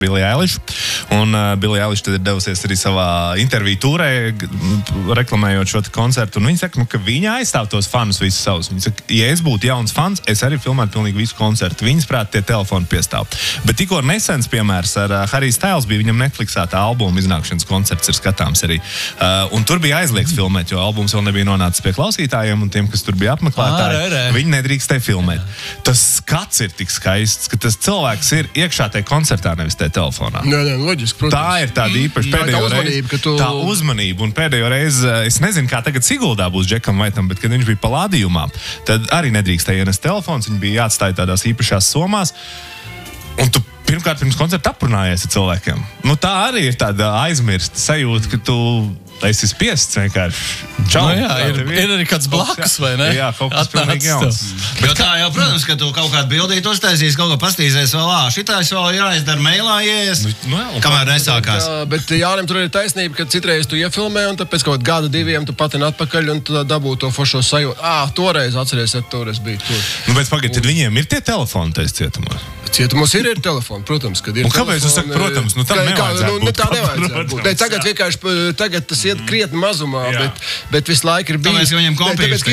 Billie Eilish, un Billie Eilish tad ir devusies arī savā interviju tūrē, reklamējot šo koncertu, un viņa saka, ka viņa aizstāv tos fanus visus savus. Viņa saka, ja es būtu jauns fans, es arī filmētu pilnīgi visu koncertu. Viņas prāt tie telefoni piestāv. Bet tikko nesens piemērs ar Harry Styles bija viņam Netflixā tā albuma iznākšanas koncerts ir skatāms arī. Un tur bija aizliegts filmēt, jo albums vēl nebija nonācis pie klausītājiem, un tiem, kas tur bija apmeklētāji, viņi nedrīkstēja filmēt. Tas skats ir tik skaists, ka tas cilvēks ir iekšā tajā koncertā, nevis tajā telefonā. Nē, loģiski, protams. Tā ir tāda īpaša pēdējo reizi. Tā uzmanība, un pēdējo reizi, es nezinu, kā tagad Siguldā būs Džekam Vaitam, bet kad viņš bija Palādījumā, tad arī nedrīkstēja ienest telefons, viņi bija jāatstāja tādās īpašās somās, un tu pirmkārt pirms koncerta aprunājies ar cilvēkiem. Nu, tā arī ir tāda aizmirsta sajūta, ka tu esi spiests vienkārši. Čau, nu jā, ir arī kāds blakus, vai ne? Jā, kaut kas pilnīgi jauns. Bet tā jau, protams, ka tu kaut kādu bildīt uztaisīs, kaut ko pastīsies vēl, šitais vēl jāizdara mailā, ieies, kamēr nesākās. Jā, bet Jānim tur ir taisnība, ka citreiz tu iefilmē, un tad pēc kaut gada diviem tu patini atpakaļ, un tu dabū to foršo sajūtu. Toreiz atceries, ja toreiz bija tur. Nu, bet pagaid, tad viņiem ir tie telefoni tais cietumos? Cietumos ir telefoni, protams, kad ir telefoni. Un kāpēc tu saki, protams? Nu, tam nevajadzētu būt. Tā nevajadzētu būt. Tagad vienkārši, tagad tas iet krietni mazumā, bet visu laiku ir bijis. Tāpēc, ka viņiem kompīrs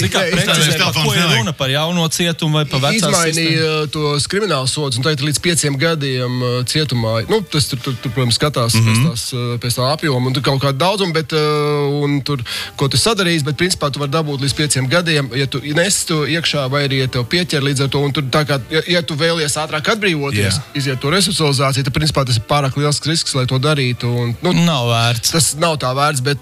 ko ir runa par jauno cietumu vai par vecās izmainīja tos kriminālus sodus, un tagad līdz 5 gadiem cietumā. Nu, tas tur protams, skatās pēc tā apjoma, un tur kaut kāda daudzuma, bet, un tur, ko tu sadarīsi, bet principā tu vari dabūt līdz 5 gadiem, ja tu nes to iekšā, vai arī, ja tev pieķer līdz ar to, un tur tā kā, ja tu vēlies ātrāk atbrīvoties, iziet to resocializāciju, tad principā tas ir pārāk liels risks, lai to darītu. Un, nu, nav vērts. Tas nav tā vērts, bet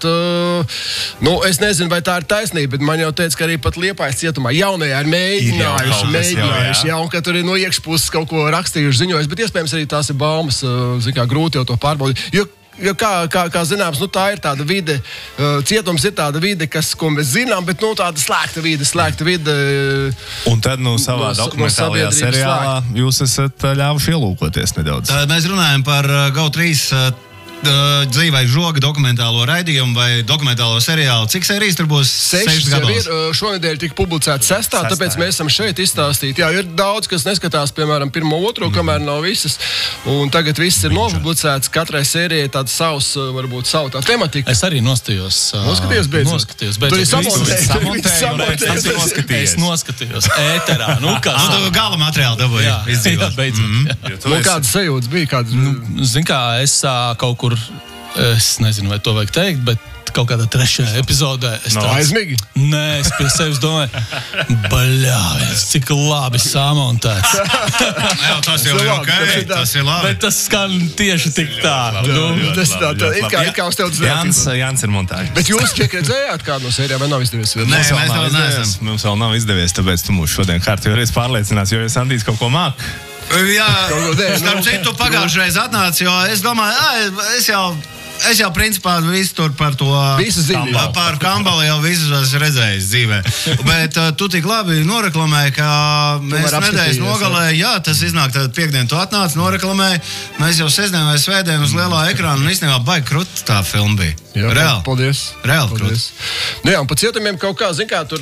es nezinu, vai tā ir taisnība, bet man jau teica, ka arī pat Liepājas cietumā jaunajā ir mēģinājuši, un ka tur ir no iekšpuses kaut ko rakstījuši, ziņojuši, bet iespējams arī tās ir baumas, grūti jau to pārbaudīt. Jo kā zināms, tā ir tāda vide, cietums ir tāda vide, ko mēs zinām, bet tāda slēgta vide. Un tad savā dokumentālajā seriālā jūs esat ļāvuši ielūkoties nedaudz. Mēs runājam par GO3 dzīvai žoga dokumentālo raidījumu vai dokumentālo seriālu. Cik sērijas tur būs? 6 gados. Šonedēļ tika publicēta 6, tāpēc mēs esam šeit izstāstīti. Jā, ir daudz, kas neskatās, piemēram, 1, 2, kamēr nav visas. Un tagad viss ir nopublicēts. Katrai sērijai tāda savs, varbūt savu tā tematika. Es arī nostājos. Noskatījos beidzot. Tur ir samontējis. Es noskatījos ēterā. Tu gala materiālu dabūji. Jā, beidzot. Kādas sajūtas bija? Zin kā, es kaut kur, es nezinu, vai to vajag teikt, bet kaut kādā 3. epizodē es aizmīgi? Nē, es pie sevis domāju, cik labi samontēts. Tas jau ir ok, tas ir labi. Bet tas skan tieši tik tā. Tas tā, it kā uz tev Jānis ir montāžs. Bet jūs redzējāt kādu no sērijām, vai nav izdevies? Nē, mēs vēl neesam. Mums vēl nav izdevies, tāpēc tu mūs šodien kārtīgi reiz pārliecinās, jo Sandijs kaut ko māk. Jā, starp citu pagājušreiz atnāca, jo es domāju, es jau principā visu tur par to par Kambalu jau visu esmu redzējis dzīvē. Bet tu tik labi noreklamēji, ka mēs nedēļas nogalē, tas iznāk tad piekdien tu atnāc, noreklamēji, mēs jau sestdien vai svētdien uz lielā ekrāna, un īstenībā baigi krut tā filma bija. Jā, reāli. Paldies. Reāli krut. Nu jā, un pa cietumiem kaut kā, zin kā, tur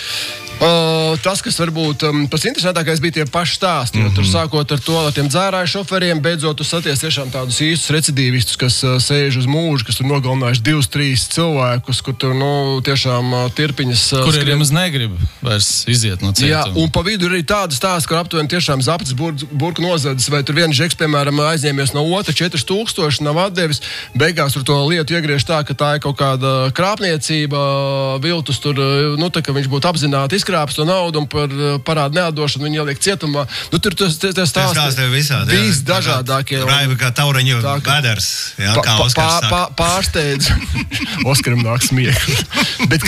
tas, kas varbūt pats interesantākais bija tie paši stāsti, jo tur sākot ar to tiem dzērāju šoferiem, beidzot tu saties tiešām tādus īstus recidīvistus, kas sēž uz mūžu, kas tur nogalinājuši 2-3 cilvēkus, kur tur, tiešām tirpiņas kuriem es negribu vairs iziet no cietuma. Jā, un pa vidu ir arī tāda stāsta, kur aptuveni tiešām zaptas burku nozadzes, vai tur viens žeks, piemēram, aizņēmies no otra 4000, nav atdevis, beigās tur to lietu iegriež tā, ka tā ir kaut kāda krāpniecība, viltus tur, tā, ka viņš būtu apzināti izkrāpis to naudu un par parādu neatdošanu viņu ieliek cietumā. Tur tas stāsti visdažādākie. Raiba kā Tauraņu beders, kā Oskars saka. Pārsteidz. Oskaram nāk smiekli. Bet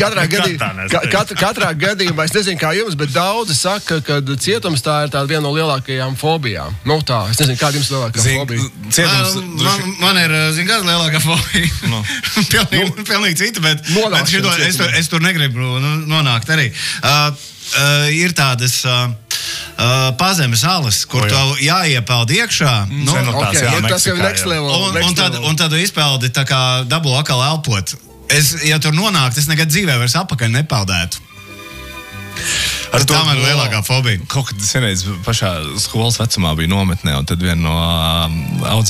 katrā gadījumā, es nezinu kā jums, bet daudzi saka, ka cietums tā ir tāda viena no lielākajām fobijām. Es nezinu, kāda jums lielākā fobija? Man ir, kāda lielākā fobija? Pilnīgi cita, bet es tur negribu nonākt arī. Ir tādas pazemes alas, kur tev jāiepeld iekšā. Un tad izpeldi tā kā dabū atkal elpot. Ja tur nonākt, es nekad dzīvē vairs apakaļ nepeldētu. Ar to man ir lielākā fobija. Kaut kad es vienreiz pašā skolas vecumā biju nometnē, un tad viena no